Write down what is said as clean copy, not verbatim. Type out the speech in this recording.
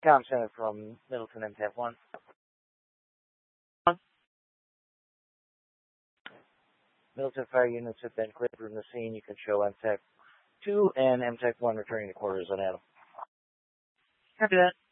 Com Center from Middleton MTech 1. Middleton fire units have been cleared from the scene. You can show MTech 2 and MTech 1 returning to quarters on Adam. Copy that.